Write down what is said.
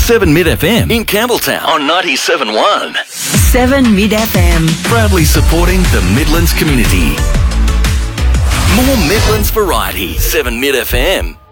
7 Mid FM in Campbelltown on 97.1. 7 Mid FM. Proudly supporting the Midlands community. More Midlands variety. 7 Mid FM.